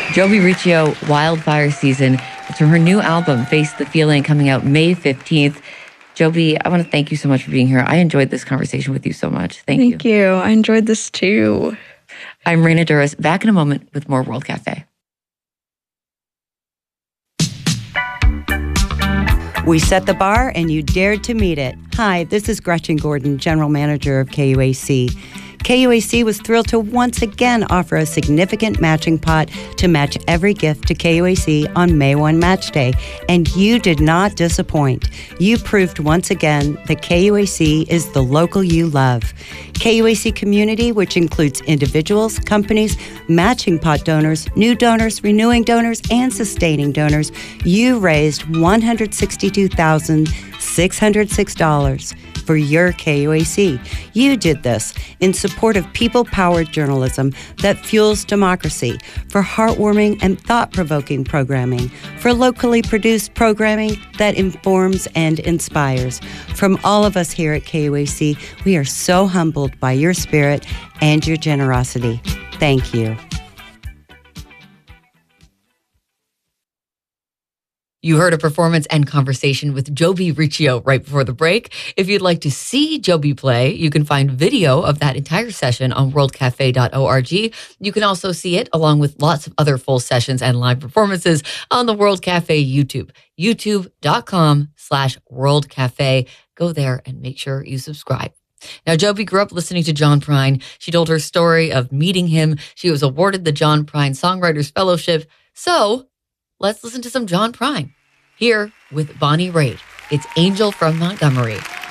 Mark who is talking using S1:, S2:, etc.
S1: Joby Riccio, Wildfire Season. It's from her new album, Face the Feeling, coming out May 15th. Joby, I want to thank you so much for being here. I enjoyed this conversation with you so much. Thank you.
S2: Thank you. I enjoyed this too.
S1: I'm Raina Douris, back in a moment with more World Cafe.
S3: We set the bar and you dared to meet it. Hi, this is Gretchen Gordon, General Manager of KUAC. KUAC was thrilled to once again offer a significant matching pot to match every gift to KUAC on May 1 Match Day, and you did not disappoint. You proved once again that KUAC is the local you love. KUAC community, which includes individuals, companies, matching pot donors, new donors, renewing donors, and sustaining donors, you raised $162,606 for your KUAC. You did this in support of people-powered journalism that fuels democracy, for heartwarming and thought-provoking programming, for locally produced programming that informs and inspires. From all of us here at KUAC, we are so humbled by your spirit and your generosity. Thank you.
S1: You heard a performance and conversation with Joby Riccio right before the break. If you'd like to see Joby play, you can find video of that entire session on worldcafe.org. You can also see it along with lots of other full sessions and live performances on the World Cafe YouTube, youtube.com/World Cafe. Go there and make sure you subscribe. Now, Joby grew up listening to John Prine. She told her story of meeting him. She was awarded the John Prine Songwriters Fellowship. So let's listen to some John Prine here with Bonnie Raitt. It's Angel from Montgomery.